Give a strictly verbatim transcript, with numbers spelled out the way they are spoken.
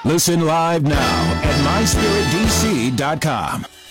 Listen live now at my spirit d c dot com.